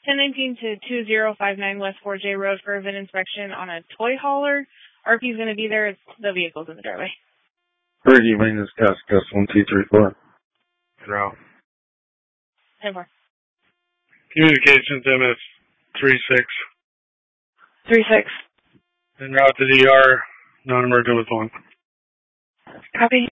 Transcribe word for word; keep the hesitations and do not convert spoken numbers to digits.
ten nineteen to two zero five nine West four J Road for an inspection on a toy hauler. R P's going to be there. It's the vehicle's in the driveway. Brady, maintenance task test one two three four. Route. ten four. Communications M S three six. three six. En route to D R, non-emergent with one. Copy.